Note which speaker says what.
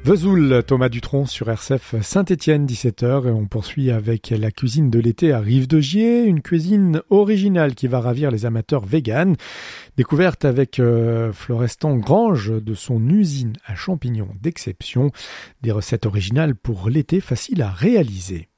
Speaker 1: Vesoul, Thomas Dutronc sur RCF Saint-Étienne, 17h, et on poursuit avec la cuisine de l'été à Rive-de-Gier, une cuisine originale qui va ravir les amateurs véganes. Découverte avec Florestan Grange de son usine à champignons d'exception, des recettes originales pour l'été faciles à réaliser.